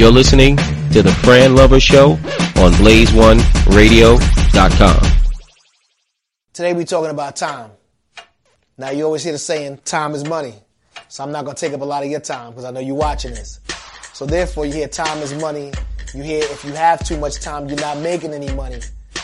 You're listening to the Fran Lover Show on BlazeOneRadio.com. Today we're talking about time. Now you always hear the saying, time is money. So I'm not going to take up a lot of your time because I know you're watching this. So therefore you hear time is money. You hear if you have too much time, you're not making any money.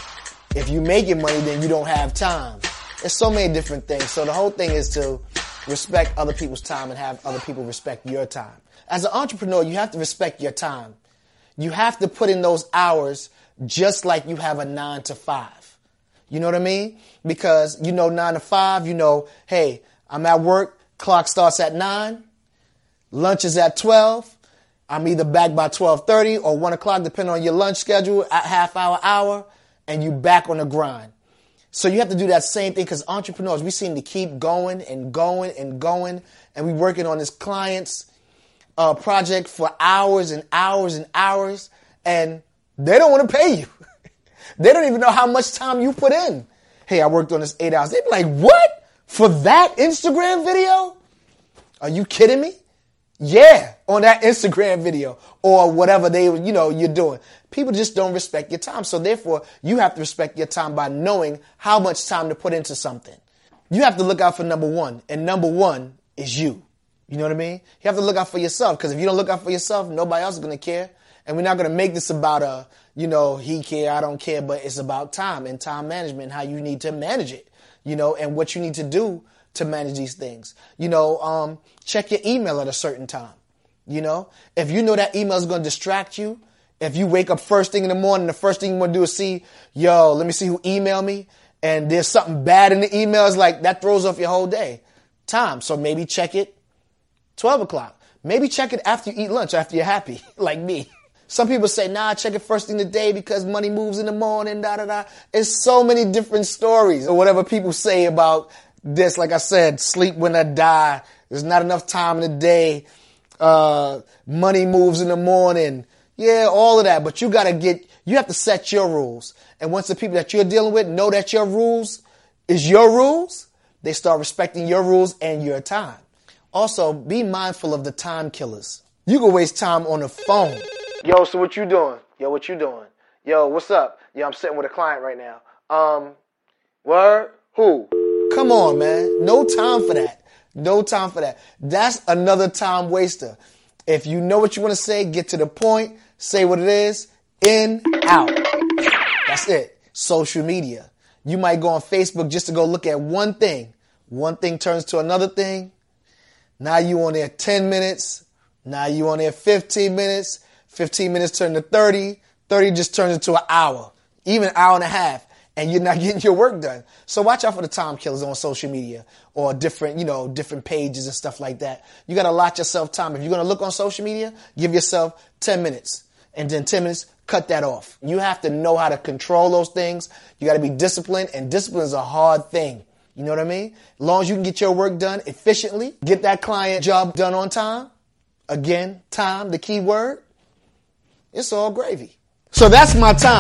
If you're making money, then you don't have time. There's so many different things. So the whole thing is to respect other people's time and have other people respect your time. As an entrepreneur, you have to respect your time. You have to put in those hours just like you have a 9 to 5. You know what I mean? Because 9 to 5, hey, I'm at work, clock starts at 9, lunch is at 12. I'm either back by 12:30 or 1 o'clock, depending on your lunch schedule, at half hour, and you back on the grind. So you have to do that same thing because entrepreneurs, we seem to keep going and going and going, and we're working on this client's project for hours and hours and hours, and they don't want to pay you. They don't even know how much time you put in. Hey, I worked on this 8 hours. They'd be like, what? For that Instagram video? Are you kidding me? Yeah, on that Instagram video or whatever you're doing. People just don't respect your time. So therefore, you have to respect your time by knowing how much time to put into something. You have to look out for number one, and number one is you. You know what I mean? You have to look out for yourself because if you don't look out for yourself, nobody else is going to care. And we're not going to make this about he care, I don't care, but it's about time and time management and how you need to manage it, and what you need to do to manage these things. Check your email at a certain time. If you know that email is going to distract you, if you wake up first thing in the morning, the first thing you want to do is see, let me see who emailed me. And there's something bad in the email. It's like that throws off your whole day. Time. So maybe check it 12 o'clock. Maybe check it after you eat lunch, after you're happy, like me. Some people say, check it first thing of the day because money moves in the morning, da-da-da. It's so many different stories or whatever people say about this. Like I said, sleep when I die. There's not enough time in the day. Money moves in the morning. Yeah, all of that. But you have to set your rules. And once the people that you're dealing with know that your rules is your rules, they start respecting your rules and your time. Also, be mindful of the time killers. You can waste time on the phone. Yo, so what you doing? Yo, what you doing? Yo, what's up? Yo, I'm sitting with a client right now. Word? Who? Come on, man. No time for that. No time for that. That's another time waster. If you know what you want to say, get to the point, say what it is, in, out. That's it. Social media. You might go on Facebook just to go look at one thing. One thing turns to another thing. Now you on there 10 minutes. Now you on there 15 minutes. 15 minutes turn to 30. 30 just turns into an hour, even an hour and a half, and you're not getting your work done. So watch out for the time killers on social media or different pages and stuff like that. You got to allot yourself time. If you're going to look on social media, give yourself 10 minutes and then 10 minutes, cut that off. You have to know how to control those things. You got to be disciplined, and discipline is a hard thing. You know what I mean? As long as you can get your work done efficiently, get that client job done on time. Again, time, the key word. It's all gravy. So that's my time.